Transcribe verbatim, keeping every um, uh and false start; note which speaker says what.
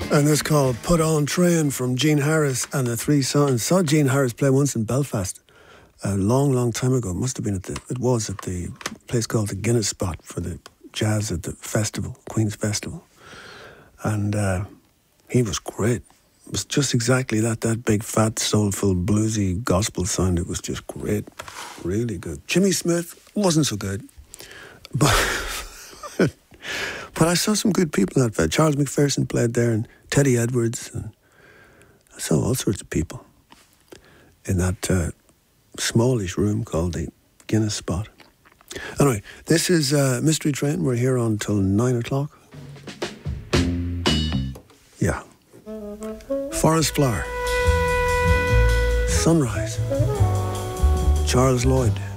Speaker 1: And it's called Put On Train from Gene Harris and the Three Sons. Saw Gene Harris play once in Belfast a long, long time ago. It must have been at the, it was at the place called the Guinness Spot for the jazz at the festival, Queen's Festival. And uh, he was great. It was just exactly that, that big, fat, soulful, bluesy gospel sound. It was just great, really good. Jimmy Smith wasn't so good, but but I saw some good people in that fest. Charles McPherson played there, and Teddy Edwards, and I saw all sorts of people in that uh, smallish room called the Guinness Spot. Anyway, this is uh, Mystery Train. We're here until nine o'clock. Yeah. Forest Flower. Sunrise. Charles Lloyd.